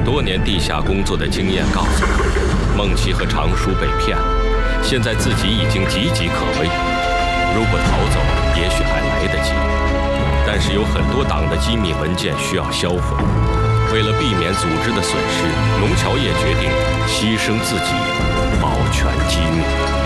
多年地下工作的经验告诉他，孟琪和常叔被骗了，现在自己已经岌岌可危。如果逃走，也许还来得及，但是有很多党的机密文件需要销毁。为了避免组织的损失，龙桥业决定牺牲自己，保全机密。